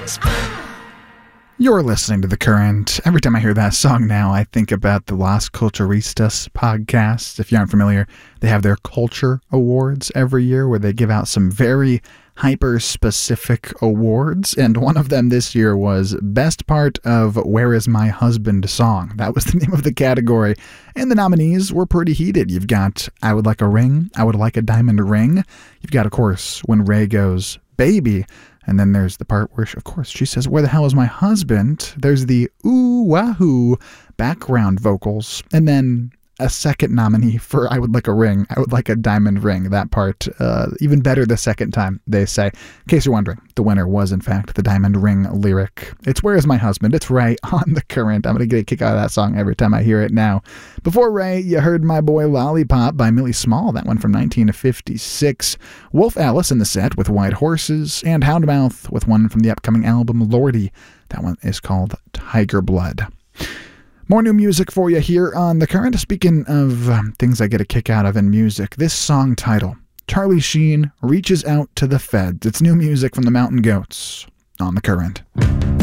You're listening to The Current. Every time I hear that song now, I think about the Las Culturistas podcast. If you aren't familiar, they have their Culture Awards every year where they give out some very hyper-specific awards, and one of them this year was Best Part of Where Is My Husband song. That was the name of the category, and the nominees were pretty heated. You've got I Would Like a Ring, I Would Like a Diamond Ring. You've got, of course, When Ray Goes Baby. And then there's the part where, of course, she says, where the hell is my husband? There's the ooh-wahoo background vocals. And then a second nominee for I Would Like a Ring, I Would Like a Diamond Ring. That part, even better the second time, they say. In case you're wondering, the winner was, in fact, the Diamond Ring lyric. It's Where Is My Husband? It's Ray on The Current. I'm going to get a kick out of that song every time I hear it now. Before Ray, you heard My Boy Lollipop by Millie Small, that one from 1956. Wolf Alice in the set with White Horses, and Houndmouth with one from the upcoming album Lordy. That one is called Tiger Blood. More new music for you here on The Current. Speaking of things I get a kick out of in music, this song title, Charlie Sheen Reaches Out to the Feds. It's new music from the Mountain Goats on The Current.